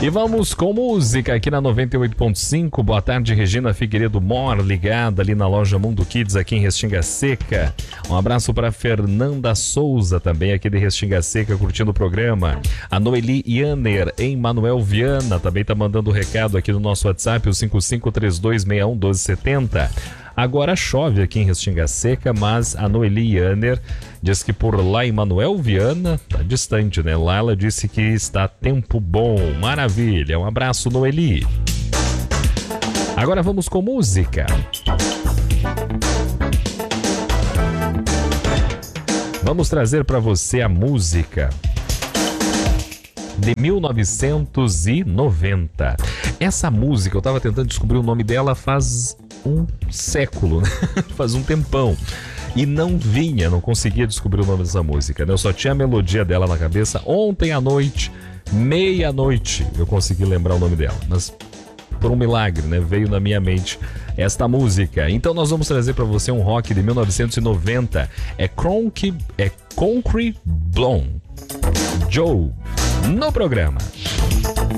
E vamos com música aqui na 98.5. Boa tarde, Regina Figueiredo Mor, ligada ali na loja Mundo Kids aqui em Restinga Seca. Um abraço para Fernanda Souza, também aqui de Restinga Seca, curtindo o programa. A Noeli Yanner, em Manuel Viana, também tá mandando recado aqui no nosso WhatsApp, o 5532611270. Agora chove aqui em Restinga Seca, mas a Noeli Yanner diz que por lá em Manuel Viana, tá distante, né? Lá ela disse que está tempo bom, maravilha. Um abraço, Noeli. Agora vamos com música. Vamos trazer para você a música de 1990. Essa música, eu tava tentando descobrir o nome dela faz um século, né? Faz um tempão. E não conseguia descobrir o nome dessa música, né? Eu só tinha a melodia dela na cabeça. Ontem à noite, meia-noite, eu consegui lembrar o nome dela. Mas por um milagre, né? Veio na minha mente esta música. Então nós vamos trazer para você um rock de 1990. É Concrete Blonde. Joe, no programa.